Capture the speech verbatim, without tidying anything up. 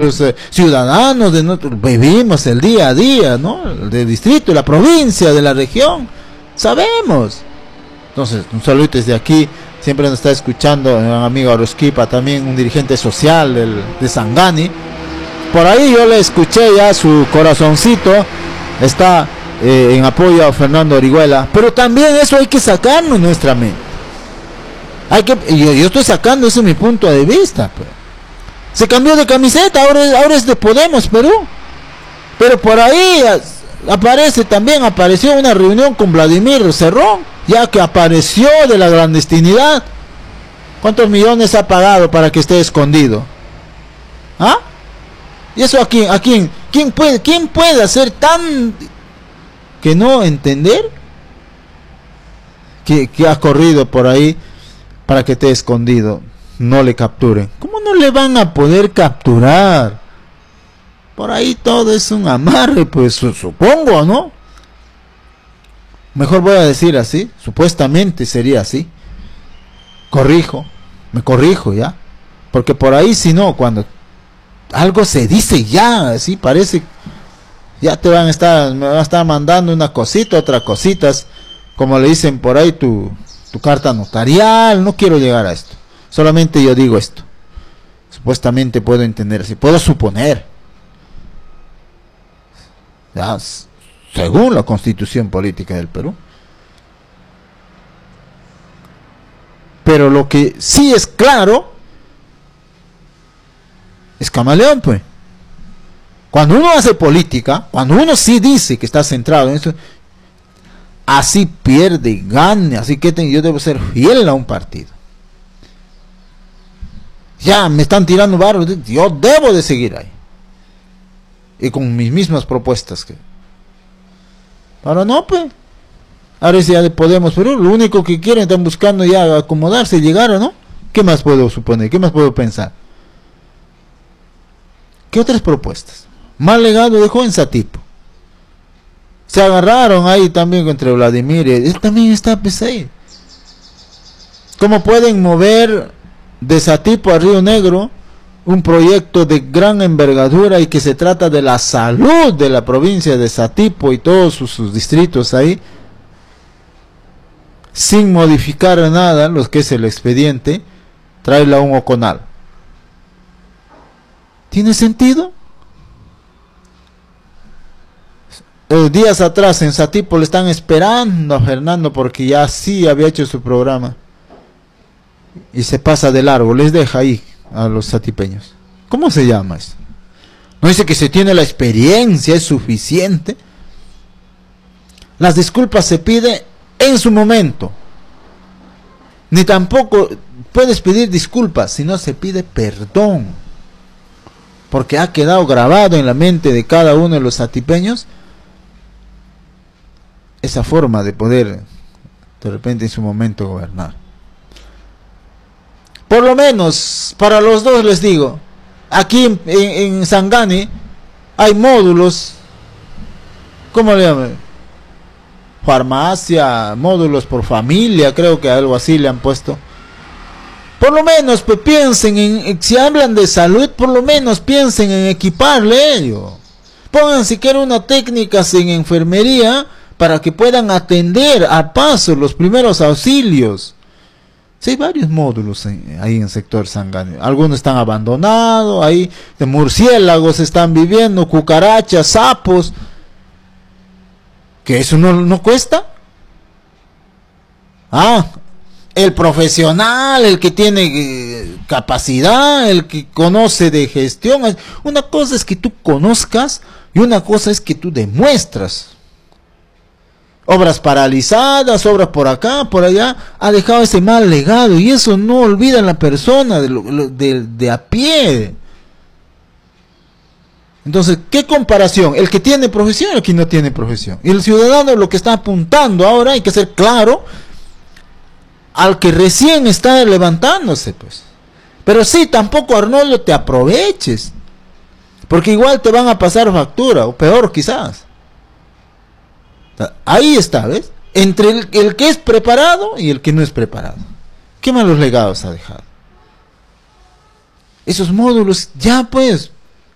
los eh, ciudadanos de nosotros vivimos el día a día, ¿no? Del distrito, de la provincia, de la región, sabemos. Entonces, un saludo desde aquí, siempre nos está escuchando un amigo Arosquipa, también un dirigente social del, de Sangani. Por ahí yo le escuché ya su corazoncito, está eh, en apoyo a Fernando Orihuela, pero también eso hay que sacarlo en nuestra mente. Hay que, yo, yo estoy sacando, ese es mi punto de vista, pues. Se cambió de camiseta, ahora, ahora es de Podemos Perú, pero por ahí aparece también, apareció una reunión con Vladimir Cerrón, ya que apareció de la clandestinidad. ¿Cuántos millones ha pagado para que esté escondido? ¿Ah? ¿Y eso a quién? ¿A quién? ¿Quién puede, quién puede hacer tan que no entender que, que ha corrido por ahí para que esté escondido, no le capturen? ¿Cómo no le van a poder capturar? Por ahí todo es un amarre, pues supongo, ¿no? Mejor voy a decir así, supuestamente sería así. Corrijo, me corrijo ya, porque por ahí si no, cuando algo se dice ya, así parece, ya te van a estar, me van a estar mandando una cosita, otra cositas, como le dicen por ahí tu, tu carta notarial. No quiero llegar a esto, solamente yo digo esto, supuestamente puedo entender así, puedo suponer, ya, según la Constitución Política del Perú. Pero lo que sí es claro es camaleón, pues. Cuando uno hace política, cuando uno sí dice que está centrado en eso, así pierde y gane, así que te, yo debo ser fiel a un partido. Ya me están tirando barro, yo debo de seguir ahí. Y con mis mismas propuestas que ahora no, pues. Ahora ya de Podemos Perú, lo único que quieren, están buscando ya acomodarse, llegar, ¿o no? ¿Qué más puedo suponer? ¿Qué más puedo pensar? ¿Qué otras propuestas? Mal legado dejó en Satipo. Se agarraron ahí también entre Vladimir y él también está pues ahí. ¿Cómo pueden mover de Satipo a Río Negro un proyecto de gran envergadura y que se trata de la salud de la provincia de Satipo y todos sus, sus distritos ahí, sin modificar nada lo que es el expediente, traerla a un Oconal? ¿Tiene sentido? Eh, días atrás en Satipo le están esperando a Fernando porque ya sí había hecho su programa y se pasa de largo, les deja ahí a los satipeños. ¿Cómo se llama eso? No dice que se tiene la experiencia, es suficiente. Las disculpas se pide en su momento. Ni tampoco puedes pedir disculpas, sino se pide perdón, porque ha quedado grabado en la mente de cada uno de los satipeños esa forma de poder de repente en su momento gobernar. Por lo menos para los dos les digo, aquí en, en, en Sangani hay módulos, ¿cómo le llaman? Farmacia, módulos por familia, creo que algo así le han puesto. Por lo menos pues piensen en, si hablan de salud, por lo menos piensen en equiparle ello. Pongan siquiera una técnica en enfermería para que puedan atender a paso los primeros auxilios. Sí, hay varios módulos en, ahí en el sector Sangani. Algunos están abandonados, ahí de murciélagos están viviendo, cucarachas, sapos. ¿Que eso no, no cuesta? Ah, el profesional, el que tiene eh, capacidad, el que conoce de gestión. Una cosa es que tú conozcas y una cosa es que tú demuestras. Obras paralizadas, obras por acá, por allá, ha dejado ese mal legado y eso no olvida a la persona de, lo, de, de a pie. Entonces, ¿qué comparación? El que tiene profesión y el que no tiene profesión. Y el ciudadano lo que está apuntando ahora, hay que ser claro, al que recién está levantándose, pues. Pero sí, tampoco, Arnoldo, te aproveches, porque igual te van a pasar factura, o peor quizás. Ahí está, ¿ves? Entre el, el que es preparado y el que no es preparado. ¿Qué malos legados ha dejado? Esos módulos, ya pues,